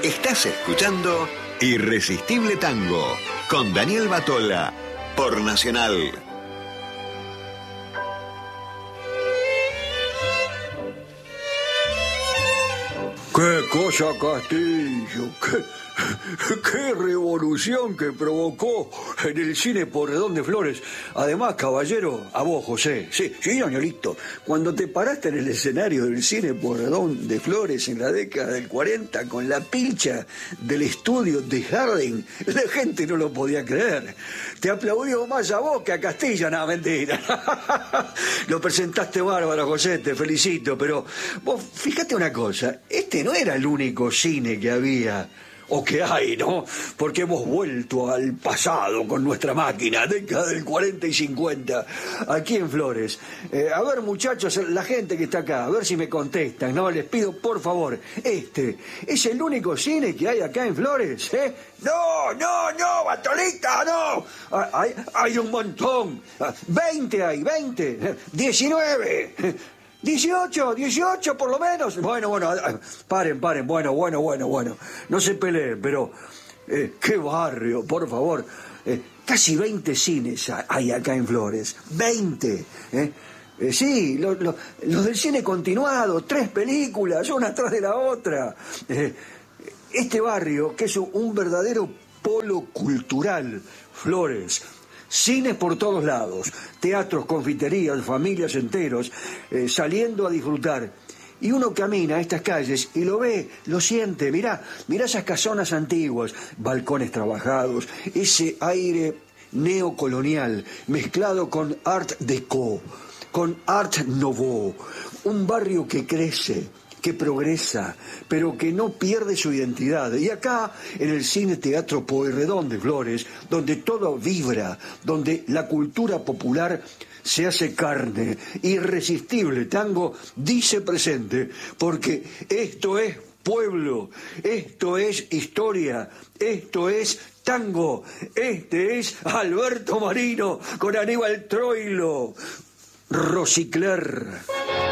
Estás escuchando Irresistible Tango con Daniel Batola por Nacional. ¡Qué cosa, Castillo! ¡Qué revolución que provocó en el cine Porredón de Flores! Además, caballero, a vos, José. Sí, Danielito. Cuando te paraste en el escenario del cine Porredón de Flores en la década del 40 con la pilcha del estudio de Harding, la gente no lo podía creer. Te aplaudió más a vos que a Castilla. No, mentira. Lo presentaste bárbaro, José, te felicito. Pero vos, fíjate una cosa. Este no era el único cine que había, o que hay, ¿no? Porque hemos vuelto al pasado con nuestra máquina, década del 40 y 50, aquí en Flores. A ver, muchachos, la gente que está acá, a ver si me contestan, ¿no? Les pido, por favor, ¿este es el único cine que hay acá en Flores, eh? No, Batolita, no. Hay un montón. 20 hay, 20. 19. 18 por lo menos. Bueno, paren. Bueno. No se peleen, pero qué barrio, por favor. Casi 20 cines hay acá en Flores. 20. Sí, los del cine continuado, 3 películas, una tras de la otra. Este barrio, que es un verdadero polo cultural, Flores. Cines por todos lados, teatros, confiterías, familias enteros, saliendo a disfrutar. Y uno camina a estas calles y lo ve, lo siente, mirá esas casonas antiguas, balcones trabajados, ese aire neocolonial mezclado con art déco, con art nouveau, un barrio que crece, que progresa, pero que no pierde su identidad. Y acá, en el Cine Teatro Pueyrredón de Flores, donde todo vibra, donde la cultura popular se hace carne, Irresistible Tango dice presente, porque esto es pueblo, esto es historia, esto es tango, este es Alberto Marino con Aníbal Troilo, Rosicler.